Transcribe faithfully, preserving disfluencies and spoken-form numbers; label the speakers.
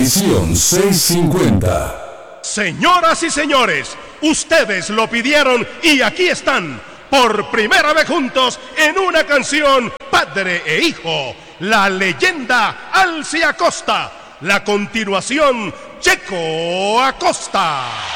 Speaker 1: Edición seiscientos cincuenta.
Speaker 2: Señoras y señores, ustedes lo pidieron y aquí están, por primera vez juntos en una canción, padre e hijo, la leyenda Alci Acosta, la continuación, Checo Acosta.